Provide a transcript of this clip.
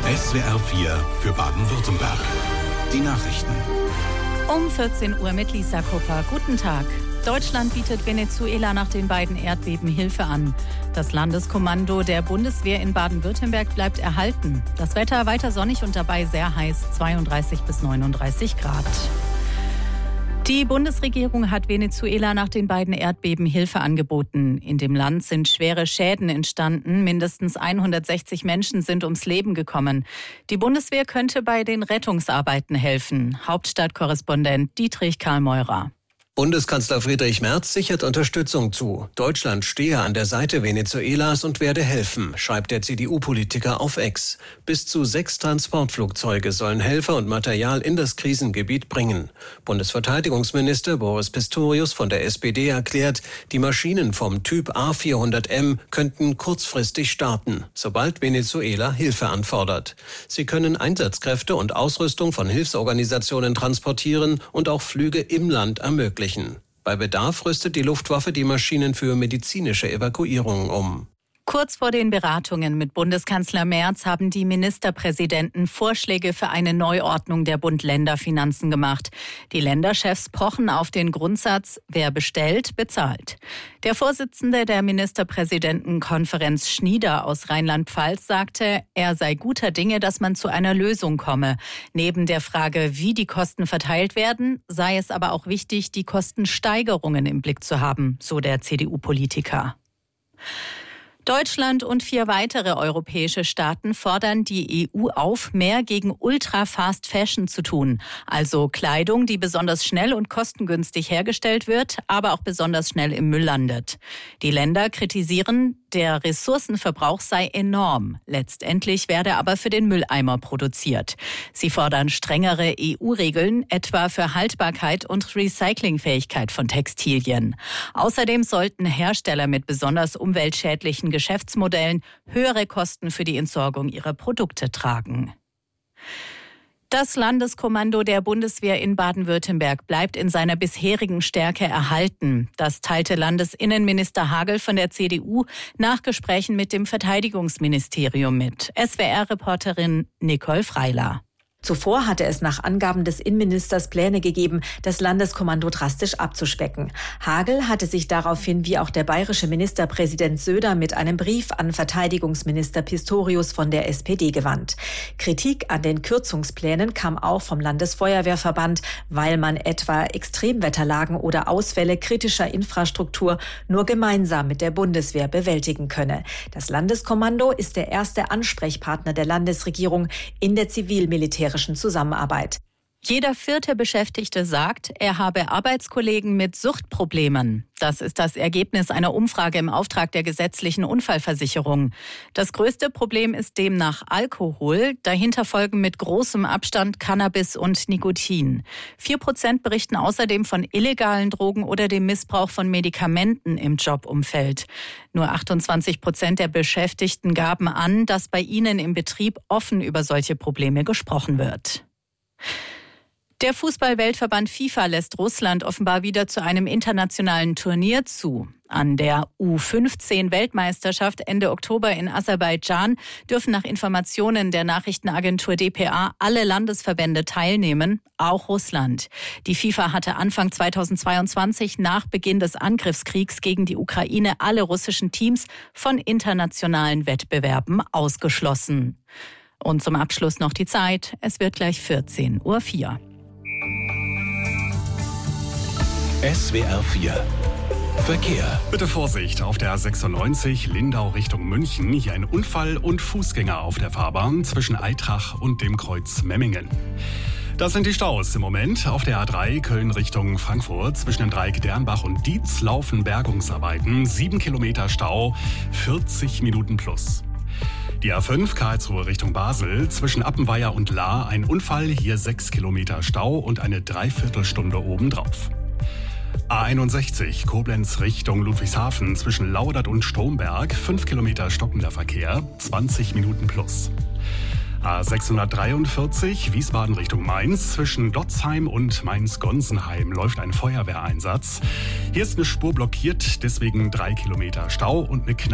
SWR 4 für Baden-Württemberg. Die Nachrichten. Um 14 Uhr mit Lisa Kupper. Guten Tag. Deutschland bietet Venezuela nach den beiden Erdbeben Hilfe an. Das Landeskommando der Bundeswehr in Baden-Württemberg bleibt erhalten. Das Wetter weiter sonnig und dabei sehr heiß, 32 bis 39 Grad. Die Bundesregierung hat Venezuela nach den beiden Erdbeben Hilfe angeboten. In dem Land sind schwere Schäden entstanden. Mindestens 160 Menschen sind ums Leben gekommen. Die Bundeswehr könnte bei den Rettungsarbeiten helfen. Hauptstadtkorrespondent Dietrich Karl-Meurer. Bundeskanzler Friedrich Merz sichert Unterstützung zu. Deutschland stehe an der Seite Venezuelas und werde helfen, schreibt der CDU-Politiker auf X. Bis zu 6 Transportflugzeuge sollen Helfer und Material in das Krisengebiet bringen. Bundesverteidigungsminister Boris Pistorius von der SPD erklärt, die Maschinen vom Typ A400M könnten kurzfristig starten, sobald Venezuela Hilfe anfordert. Sie können Einsatzkräfte und Ausrüstung von Hilfsorganisationen transportieren und auch Flüge im Land ermöglichen. Bei Bedarf rüstet die Luftwaffe die Maschinen für medizinische Evakuierungen um. Kurz vor den Beratungen mit Bundeskanzler Merz haben die Ministerpräsidenten Vorschläge für eine Neuordnung der Bund-Länder-Finanzen gemacht. Die Länderchefs pochen auf den Grundsatz, wer bestellt, bezahlt. Der Vorsitzende der Ministerpräsidentenkonferenz Schnieder aus Rheinland-Pfalz sagte, er sei guter Dinge, dass man zu einer Lösung komme. Neben der Frage, wie die Kosten verteilt werden, sei es aber auch wichtig, die Kostensteigerungen im Blick zu haben, so der CDU-Politiker. Deutschland und 4 weitere europäische Staaten fordern die EU auf, mehr gegen Ultra-Fast Fashion zu tun. Also Kleidung, die besonders schnell und kostengünstig hergestellt wird, aber auch besonders schnell im Müll landet. Die Länder kritisieren, der Ressourcenverbrauch sei enorm. Letztendlich werde aber für den Mülleimer produziert. Sie fordern strengere EU-Regeln, etwa für Haltbarkeit und Recyclingfähigkeit von Textilien. Außerdem sollten Hersteller mit besonders umweltschädlichen Geschäftsmodellen höhere Kosten für die Entsorgung ihrer Produkte tragen. Das Landeskommando der Bundeswehr in Baden-Württemberg bleibt in seiner bisherigen Stärke erhalten. Das teilte Landesinnenminister Hagel von der CDU nach Gesprächen mit dem Verteidigungsministerium mit. SWR-Reporterin Nicole Freiler. Zuvor hatte es nach Angaben des Innenministers Pläne gegeben, das Landeskommando drastisch abzuspecken. Hagel hatte sich daraufhin, wie auch der bayerische Ministerpräsident Söder, mit einem Brief an Verteidigungsminister Pistorius von der SPD gewandt. Kritik an den Kürzungsplänen kam auch vom Landesfeuerwehrverband, weil man etwa Extremwetterlagen oder Ausfälle kritischer Infrastruktur nur gemeinsam mit der Bundeswehr bewältigen könne. Das Landeskommando ist der erste Ansprechpartner der Landesregierung in der zivil-militärischen Zusammenarbeit. Jeder 4. Beschäftigte sagt, er habe Arbeitskollegen mit Suchtproblemen. Das ist das Ergebnis einer Umfrage im Auftrag der gesetzlichen Unfallversicherung. Das größte Problem ist demnach Alkohol. Dahinter folgen mit großem Abstand Cannabis und Nikotin. 4% berichten außerdem von illegalen Drogen oder dem Missbrauch von Medikamenten im Jobumfeld. Nur 28% der Beschäftigten gaben an, dass bei ihnen im Betrieb offen über solche Probleme gesprochen wird. Der Fußball-Weltverband FIFA lässt Russland offenbar wieder zu einem internationalen Turnier zu. An der U15-Weltmeisterschaft Ende Oktober in Aserbaidschan dürfen nach Informationen der Nachrichtenagentur dpa alle Landesverbände teilnehmen, auch Russland. Die FIFA hatte Anfang 2022 nach Beginn des Angriffskriegs gegen die Ukraine alle russischen Teams von internationalen Wettbewerben ausgeschlossen. Und zum Abschluss noch die Zeit. Es wird gleich 14:04 Uhr. SWR 4 Verkehr. Bitte Vorsicht auf der 96 Lindau Richtung München. Hier ein Unfall und Fußgänger auf der Fahrbahn zwischen Aitrach und dem Kreuz Memmingen. Das sind die Staus im Moment. Auf der A3 Köln Richtung Frankfurt zwischen dem Dreieck Dernbach und Dietz laufen Bergungsarbeiten. 7 Kilometer Stau, 40 Minuten plus. Die A5 Karlsruhe Richtung Basel zwischen Appenweier und Lahr ein Unfall, hier 6 Kilometer Stau und eine Dreiviertelstunde obendrauf. A61 Koblenz Richtung Ludwigshafen zwischen Laudert und Stromberg 5 Kilometer stockender Verkehr, 20 Minuten plus. A643 Wiesbaden Richtung Mainz. Zwischen Dotzheim und Mainz-Gonsenheim läuft ein Feuerwehreinsatz. Hier ist eine Spur blockiert, deswegen 3 Kilometer Stau und eine